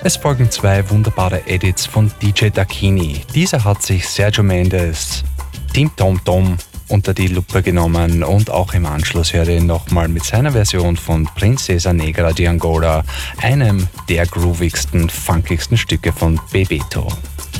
Es folgen 2 wunderbare Edits von DJ Dakini. Dieser hat sich Sergio Mendes Tim Tom Tom unter die Lupe genommen und auch im Anschluss hört ihr ihn nochmal mit seiner Version von Princesa Negra de Angola, einem der groovigsten, funkigsten Stücke von Bebeto.